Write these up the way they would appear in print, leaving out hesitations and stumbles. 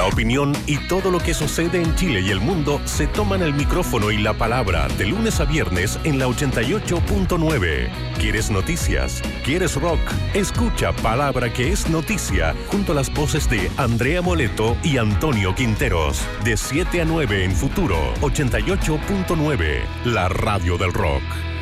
La opinión y todo lo que sucede en Chile y el mundo se toman el micrófono y la palabra de lunes a viernes en la 88.9. ¿Quieres noticias? ¿Quieres rock? Escucha Palabra que es noticia junto a las voces de Andrea Moleto y Antonio Quinteros. De 7 a 9 en Futuro 88.9, la radio del rock.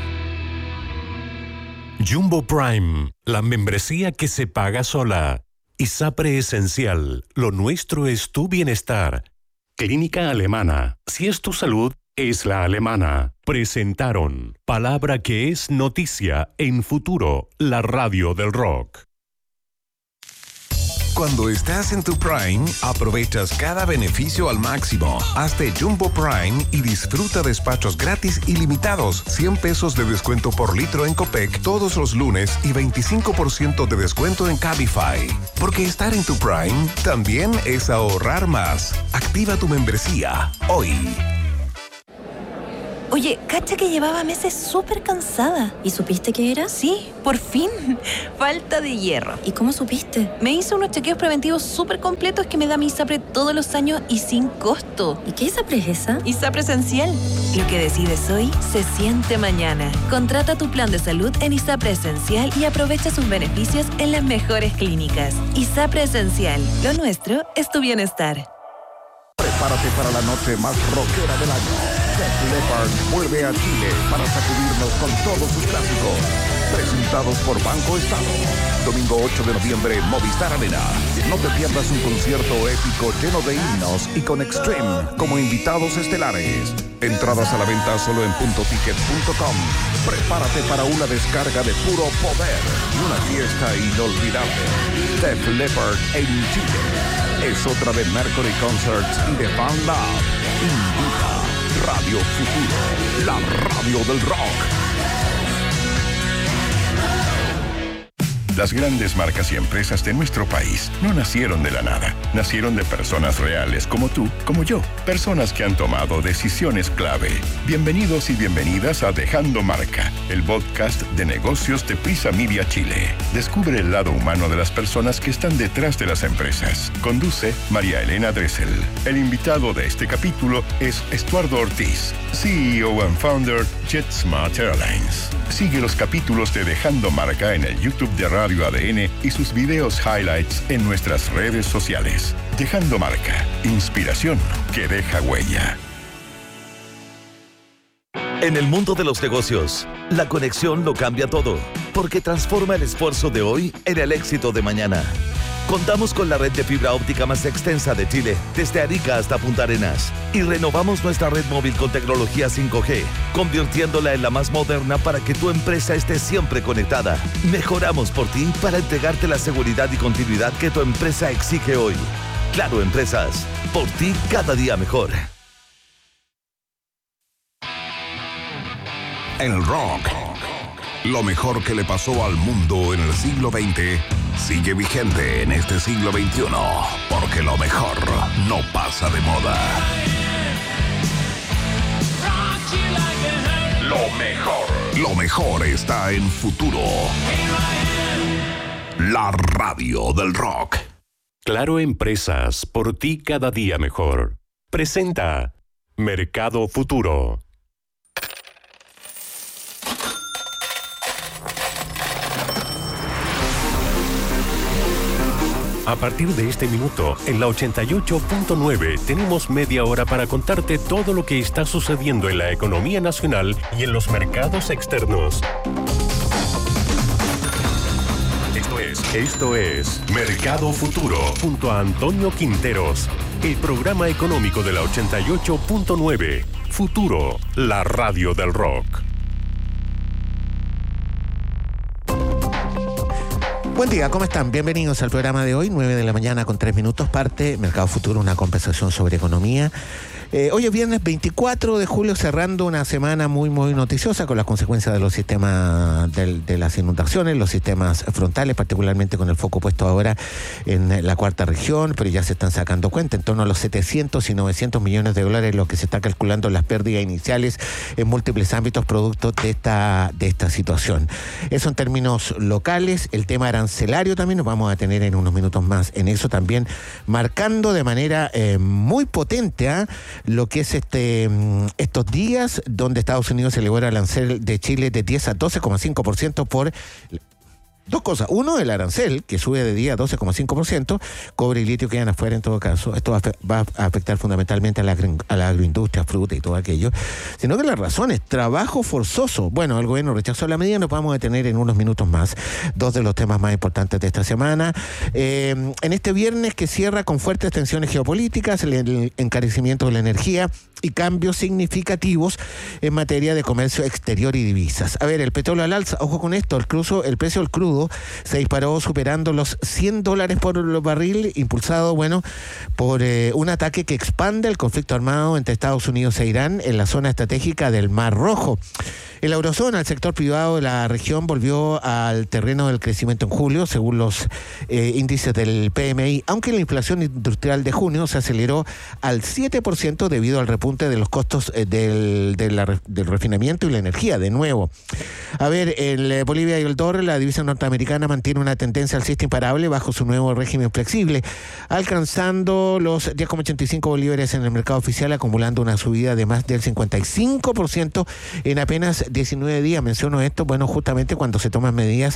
Jumbo Prime, la membresía que se paga sola. ISAPRE Esencial, lo nuestro es tu bienestar. Clínica Alemana, si es tu salud, es la alemana. Presentaron Palabra que es noticia en Futuro, la radio del rock. Cuando estás en tu Prime, aprovechas cada beneficio al máximo. Hazte Jumbo Prime y disfruta despachos gratis ilimitados, 100 pesos de descuento por litro en Copec todos los lunes y 25% de descuento en Cabify. Porque estar en tu Prime también es ahorrar más. Activa tu membresía hoy. Oye, cacha que llevaba meses súper cansada. ¿Y supiste qué era? Sí, por fin. Falta de hierro. ¿Y cómo supiste? Me hice unos chequeos preventivos súper completos que me da mi ISAPRE todos los años y sin costo. ¿Y qué ISAPRE es esa? ISAPRE Esencial. Lo que decides hoy se siente mañana. Contrata tu plan de salud en ISAPRE Esencial y aprovecha sus beneficios en las mejores clínicas. ISAPRE Esencial. Lo nuestro es tu bienestar. Prepárate para la noche más rockera del año. Def Leppard vuelve a Chile para sacudirnos con todos sus clásicos. Presentados por Banco Estado. Domingo 8 de noviembre, Movistar Arena. No te pierdas un concierto épico lleno de himnos y con Extreme como invitados estelares. Entradas a la venta solo en puntoticket.com. Prepárate para una descarga de puro poder y una fiesta inolvidable. Def Leppard en Chile. Es otra de Mercury Concerts y de Fan Lab. Invita Radio Futuro, la radio del rock. Las grandes marcas y empresas de nuestro país no nacieron de la nada. Nacieron de personas reales como tú, como yo. Personas que han tomado decisiones clave. Bienvenidos y bienvenidas a Dejando Marca, el podcast de negocios de Prisa Media Chile. Descubre el lado humano de las personas que están detrás de las empresas. Conduce María Elena Dressel. El invitado de este capítulo es Estuardo Ortiz, CEO and founder JetSmart Airlines. Sigue los capítulos de Dejando Marca en el YouTube de Radio ADN y sus videos highlights en nuestras redes sociales. Dejando Marca, inspiración que deja huella. En el mundo de los negocios, la conexión lo cambia todo, porque transforma el esfuerzo de hoy en el éxito de mañana. Contamos con la red de fibra óptica más extensa de Chile, desde Arica hasta Punta Arenas, y renovamos nuestra red móvil con tecnología 5G, convirtiéndola en la más moderna para que tu empresa esté siempre conectada. Mejoramos por ti para entregarte la seguridad y continuidad que tu empresa exige hoy. Claro Empresas, por ti cada día mejor. El rock, lo mejor que le pasó al mundo en el siglo XX, sigue vigente en este siglo XXI, porque lo mejor no pasa de moda. Lo mejor está en Futuro, la radio del rock. Claro Empresas, por ti cada día mejor. Presenta Mercado Futuro. A partir de este minuto, en la 88.9 tenemos media hora para contarte todo lo que está sucediendo en la economía nacional y en los mercados externos. Esto es Mercado Futuro, junto a Antonio Quinteros, el programa económico de la 88.9. Futuro, la radio del rock. Buen día, ¿cómo están? Bienvenidos al programa de hoy, 9 de la mañana con 3 minutos. Parte Mercado Futuro, una conversación sobre economía Hoy es viernes 24 de julio, cerrando una semana muy noticiosa con las consecuencias de los sistemas de las inundaciones, los sistemas frontales, particularmente con el foco puesto ahora en la cuarta región, pero ya se están sacando cuenta, en torno a los 700 y 900 millones de dólares, lo que se está calculando las pérdidas iniciales en múltiples ámbitos producto de esta situación. Eso en términos locales. El tema arancelario también nos vamos a tener en unos minutos más en eso también, marcando de manera muy potente lo que es estos días donde Estados Unidos elevó el arancel de Chile de 10 a 12,5% por... Dos cosas. Uno, el arancel, que sube de día a 12,5%, cobre y litio quedan afuera en todo caso. Esto va a afectar fundamentalmente a la agroindustria, fruta y todo aquello. Sino que las razones, trabajo forzoso. Bueno, el gobierno rechazó la medida, nos vamos a detener en unos minutos más. Dos de los temas más importantes de esta semana. En este viernes que cierra con fuertes tensiones geopolíticas, el encarecimiento de la energía y cambios significativos en materia de comercio exterior y divisas. A ver, el petróleo al alza, ojo con esto, el precio del crudo se disparó superando los $100 por barril, impulsado, por un ataque que expande el conflicto armado entre Estados Unidos e Irán en la zona estratégica del Mar Rojo. En la eurozona, el sector privado de la región volvió al terreno del crecimiento en julio, según los índices del PMI, aunque la inflación industrial de junio se aceleró al 7% debido al repunte de los costos del refinamiento y la energía, de nuevo. A ver, el Bolivia y el dólar, la divisa norteamericana mantiene una tendencia alcista imparable bajo su nuevo régimen flexible, alcanzando los 10,85 bolívares en el mercado oficial, acumulando una subida de más del 55% en apenas 19 días. Menciono esto, justamente cuando se toman medidas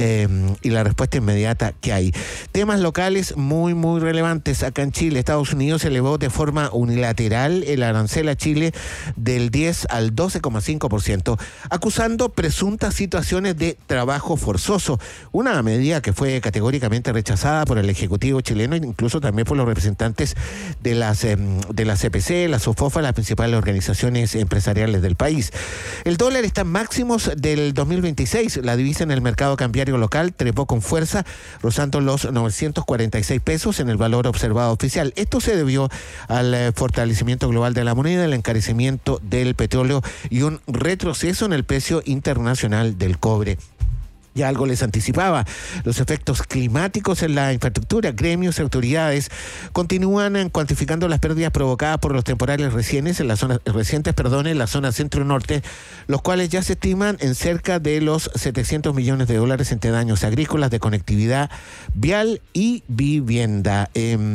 y la respuesta inmediata que hay. Temas locales muy relevantes. Acá en Chile, Estados Unidos elevó de forma unilateral el arancel a Chile del 10 al 12,5%, acusando presuntas situaciones de trabajo forzoso. Una medida que fue categóricamente rechazada por el Ejecutivo chileno, incluso también por los representantes de la CPC, la SOFOFA, las principales organizaciones empresariales del país. El dólar está en máximos del 2026. La divisa en el mercado cambiario local trepó con fuerza, rozando los 946 pesos en el valor observado oficial. Esto se debió al fortalecimiento global de la moneda, el encarecimiento del petróleo y un retroceso en el precio internacional del cobre. Ya algo les anticipaba, los efectos climáticos en la infraestructura. Gremios y autoridades continúan cuantificando las pérdidas provocadas por los temporales recientes en la zona centro-norte, los cuales ya se estiman en cerca de los 700 millones de dólares entre daños agrícolas, de conectividad vial y vivienda.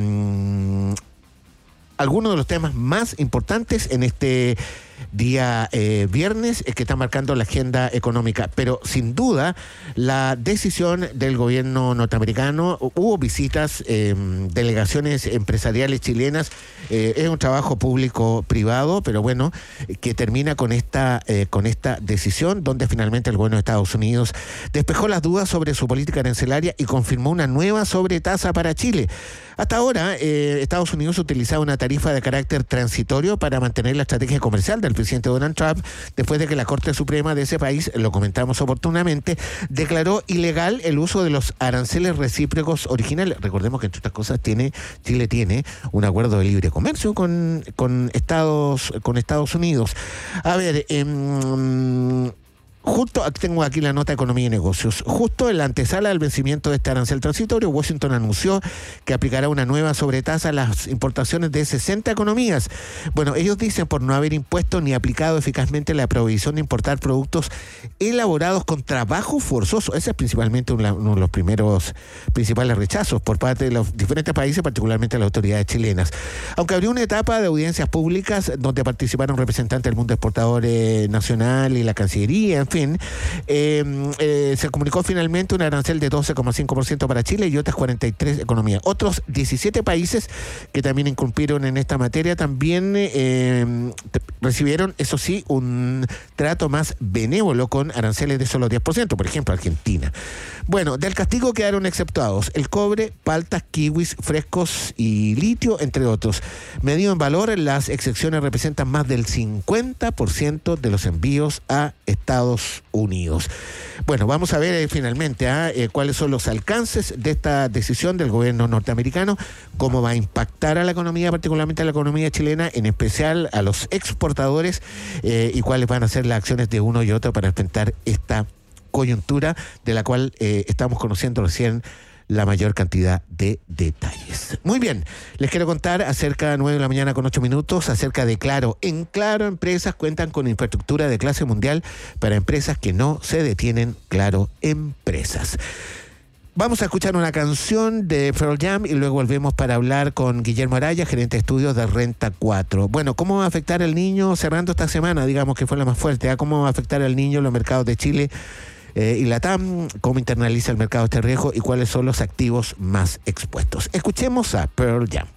Algunos de los temas más importantes en este día viernes que está marcando la agenda económica, pero sin duda la decisión del gobierno norteamericano, hubo visitas, delegaciones empresariales chilenas, es un trabajo público-privado, pero que termina con esta decisión, donde finalmente el gobierno de Estados Unidos despejó las dudas sobre su política arancelaria y confirmó una nueva sobretasa para Chile. Hasta ahora, Estados Unidos utilizaba una tarifa de carácter transitorio para mantener la estrategia comercial del presidente Donald Trump, después de que la Corte Suprema de ese país, lo comentamos oportunamente, declaró ilegal el uso de los aranceles recíprocos originales. Recordemos que entre otras cosas Chile tiene un acuerdo de libre comercio con Estados Unidos. A ver, tengo aquí la nota de Economía y Negocios. Justo en la antesala del vencimiento de este arancel transitorio, Washington anunció que aplicará una nueva sobretasa a las importaciones de 60 economías. Ellos dicen por no haber impuesto ni aplicado eficazmente la prohibición de importar productos elaborados con trabajo forzoso. Ese es principalmente uno de los principales rechazos por parte de los diferentes países, particularmente las autoridades chilenas. Aunque abrió una etapa de audiencias públicas donde participaron representantes del mundo exportador nacional y la Cancillería, en fin, se comunicó finalmente un arancel de 12,5% para Chile y otras 43 economías. Otros 17 países que también incumplieron en esta materia también recibieron, eso sí, un trato más benévolo con aranceles de solo 10%, por ejemplo, Argentina. Bueno, del castigo quedaron exceptuados el cobre, paltas, kiwis, frescos y litio, entre otros. Medido en valor, las excepciones representan más del 50% de los envíos a Estados Unidos. Bueno, vamos a ver finalmente cuáles son los alcances de esta decisión del gobierno norteamericano, cómo va a impactar a la economía, particularmente a la economía chilena, en especial a los exportadores, y cuáles van a ser las acciones de uno y otro para enfrentar esta coyuntura de la cual estamos conociendo recién la mayor cantidad de detalles. Muy bien, les quiero contar acerca de 9 de la mañana con 8 minutos, acerca de Claro. En Claro Empresas cuentan con infraestructura de clase mundial para empresas que no se detienen. Claro Empresas. Vamos a escuchar una canción de Pearl Jam y luego volvemos para hablar con Guillermo Araya, gerente de estudios de Renta 4. Bueno, ¿cómo va a afectar al niño cerrando esta semana? Digamos que fue la más fuerte. ¿Cómo va a afectar al niño en los mercados de Chile y Latam? ¿Cómo internaliza el mercado este riesgo y cuáles son los activos más expuestos? Escuchemos a Pearl Jam.